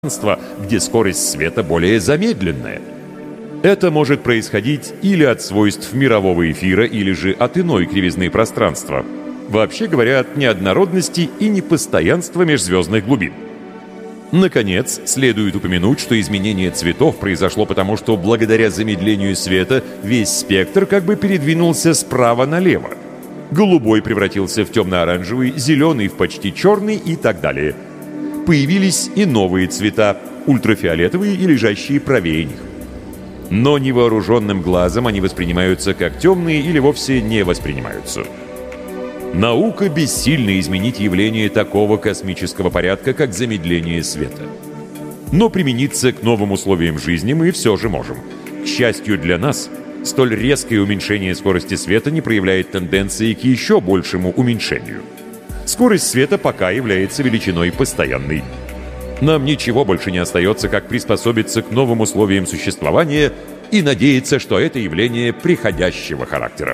где скорость света более замедленная. Это может происходить или от свойств мирового эфира, или же от иной кривизны пространства. Вообще говоря, от неоднородности и непостоянства межзвездных глубин. Наконец, следует упомянуть, что изменение цветов произошло потому, что благодаря замедлению света весь спектр как бы передвинулся справа налево. Голубой превратился в темно-оранжевый, зеленый в почти черный и так далее. Появились и новые цвета, ультрафиолетовые и лежащие правее них. Но невооруженным глазом они воспринимаются как темные или вовсе не воспринимаются. Наука бессильна изменить явление такого космического порядка, как замедление света. Но примениться к новым условиям жизни мы все же можем. К счастью для нас, столь резкое уменьшение скорости света не проявляет тенденции к еще большему уменьшению. Скорость света пока является величиной постоянной. Нам ничего больше не остается, как приспособиться к новым условиям существования и надеяться, что это явление приходящего характера.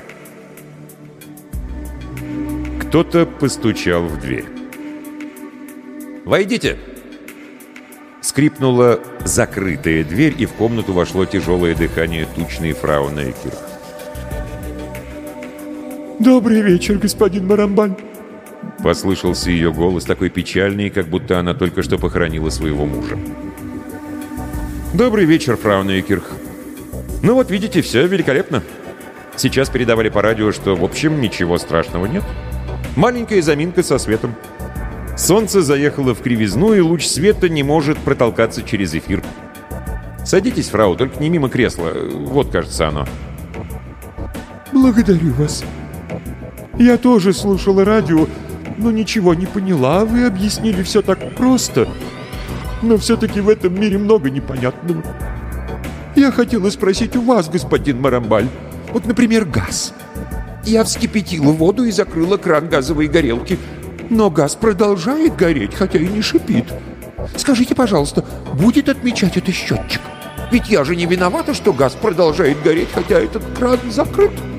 Кто-то постучал в дверь. «Войдите!» Скрипнула закрытая дверь, и в комнату вошло тяжелое дыхание тучной фрау Нейкирх. «Добрый вечер, господин Марамбаль!» Послышался ее голос, такой печальный, как будто она только что похоронила своего мужа. «Добрый вечер, фрау Нейкирх. Ну вот, видите, все великолепно. Сейчас передавали по радио, что, в общем, ничего страшного нет. Маленькая заминка со светом. Солнце заехало в кривизну, и луч света не может протолкаться через эфир. Садитесь, фрау, только не мимо кресла. Вот, кажется, оно». «Благодарю вас. Я тоже слушала радио, но ничего не поняла. Вы объяснили все так просто. Но все-таки в этом мире много непонятного. Я хотела спросить у вас, господин Марамбаль. Вот, например, газ. Я вскипятила воду и закрыла кран газовой горелки. Но газ продолжает гореть, хотя и не шипит. Скажите, пожалуйста, будет отмечать это счетчик? Ведь я же не виновата, что газ продолжает гореть, хотя этот кран закрыт».